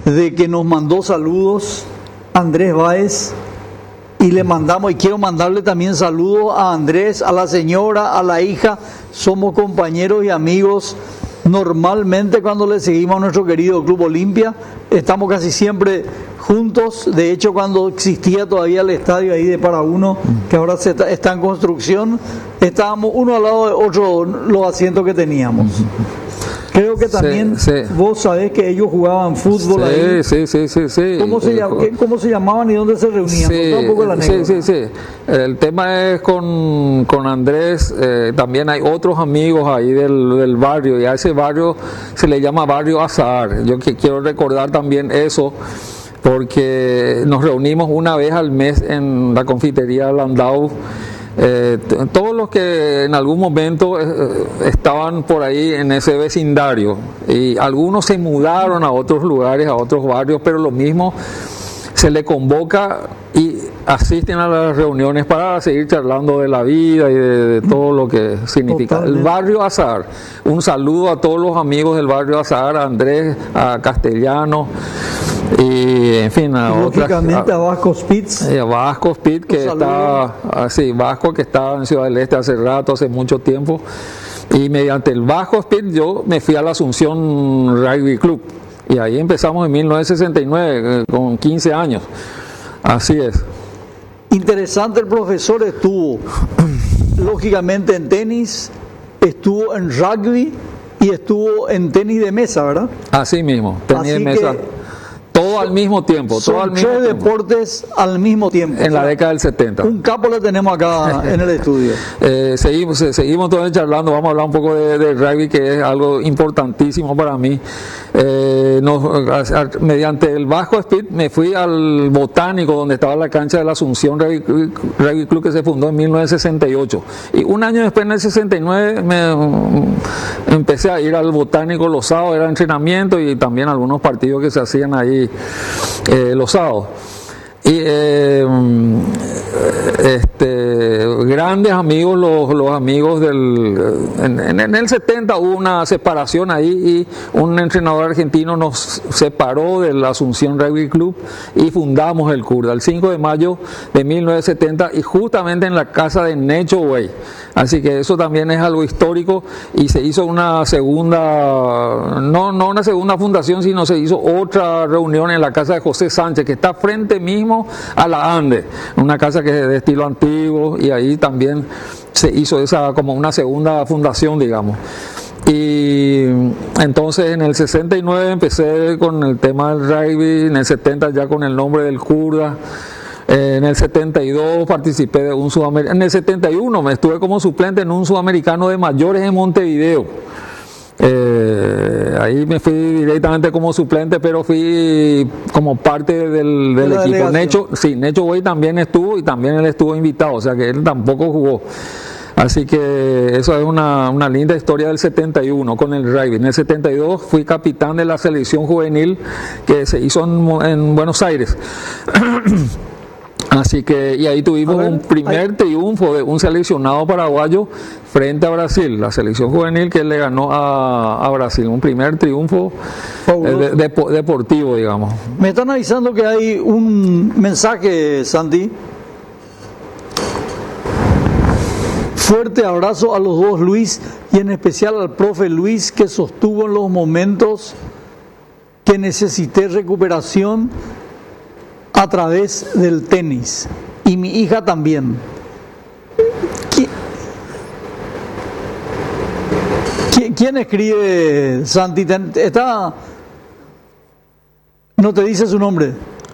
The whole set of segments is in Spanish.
de que nos mandó saludos Andrés Báez, y le mandamos, y quiero mandarle también saludos a Andrés, a la señora, a la hija. Somos compañeros y amigos. Normalmente cuando le seguimos a nuestro querido Club Olimpia, estamos casi siempre juntos. De hecho, cuando existía todavía el estadio ahí de Para Uno, que ahora está en construcción, estábamos uno al lado de otro los asientos que teníamos. Creo que también vos sabés que ellos jugaban fútbol ahí. Sí. ¿Cómo se llamaban y dónde se reunían? Sí. El tema es con Andrés, también hay otros amigos ahí del barrio, y a ese barrio se le llama Barrio Azahar. Yo quiero recordar también eso, porque nos reunimos una vez al mes en la confitería Landau. Todos los que en algún momento estaban por ahí en ese vecindario, y algunos se mudaron a otros lugares, a otros barrios, pero lo mismo, se le convoca y asisten a las reuniones para seguir charlando de la vida y de todo lo que significa. Totalmente. El Barrio Azahar, un saludo a todos los amigos del Barrio Azahar, a Andrés, a Castellano, y en fin, a lógicamente a Vasco Spitz. Vasco Spitz, que está así, Vasco, que estaba en Ciudad del Este hace rato, hace mucho tiempo, y mediante el Vasco Spitz yo me fui a la Asunción Rugby Club, y ahí empezamos en 1969 con 15 años. Así es. Interesante. El profesor estuvo lógicamente en tenis, estuvo en rugby y estuvo en tenis de mesa, ¿verdad? Así mismo, tenis de mesa. Todo al mismo tiempo. Tres deportes al mismo tiempo. En la década del 70. Un capo le tenemos acá en el estudio. Seguimos todos charlando. Vamos a hablar un poco de rugby, que es algo importantísimo para mí. Mediante el Vasco Speed me fui al Botánico, donde estaba la cancha de la Asunción Rugby Club, que se fundó en 1968. Y un año después, en el 69, empecé a ir al Botánico los sábados. Era entrenamiento y también algunos partidos que se hacían ahí los sábados. Y grandes amigos, los amigos en el 70 hubo una separación ahí, y un entrenador argentino nos separó de la Asunción Rugby Club y fundamos el CURDA el 5 de mayo de 1970, y justamente en la casa de Necho Way. Así que eso también es algo histórico, y se hizo una segunda, no una segunda fundación, sino se hizo otra reunión en la casa de José Sánchez, que está frente mismo a la Ande, una casa que es de estilo antiguo, y ahí también se hizo esa como una segunda fundación, digamos. Y entonces en el 69 empecé con el tema del rugby, en el 70 ya con el nombre del CURDA. En el 72 participé de un sudamericano. En el 71 me estuve como suplente en un sudamericano de mayores en Montevideo. Ahí me fui directamente como suplente, pero fui como parte del equipo. Necho Way también estuvo, y también él estuvo invitado, o sea que él tampoco jugó. Así que eso es una linda historia del 71 con el rugby. En el 72 fui capitán de la selección juvenil que se hizo en Buenos Aires. Así que, y ahí tuvimos un primer triunfo de un seleccionado paraguayo frente a Brasil, la selección juvenil que le ganó a Brasil, un primer triunfo deportivo, digamos. Me están avisando que hay un mensaje, Santi. Fuerte abrazo a los dos Luis, y en especial al profe Luis, que sostuvo en los momentos que necesité recuperación a través del tenis, y mi hija también. ¿Quién escribe, Santi? No te dice su nombre.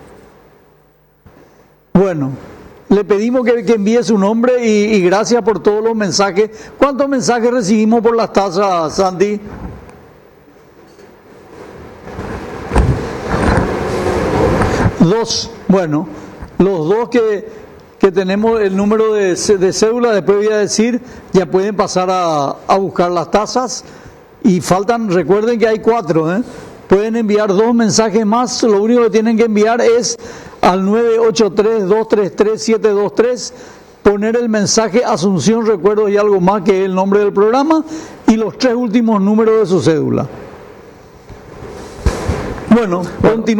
Bueno, le pedimos que envíe su nombre, y gracias por todos los mensajes. ¿Cuántos mensajes recibimos por las tazas, Santi? Dos. Bueno, los dos que tenemos el número de cédula, después voy a decir, ya pueden pasar a buscar las tazas, y faltan, recuerden que hay 4, ¿eh? Pueden enviar 2 mensajes más. Lo único que tienen que enviar es al 983-233-723, poner el mensaje Asunción Recuerdos y algo más, que es el nombre del programa, y los 3 últimos números de su cédula. Bueno, continuamos.